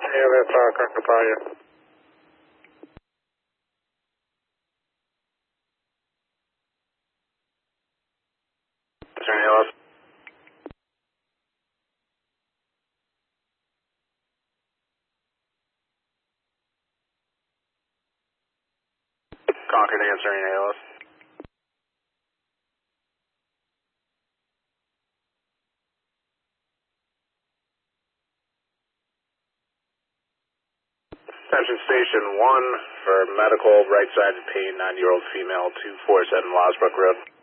ALS, Concord Fire. Concord ALS. Concord answering ALS. Attention Station 1 for medical, right-sided pain, 90-year-old female, 247 Losbrook Road.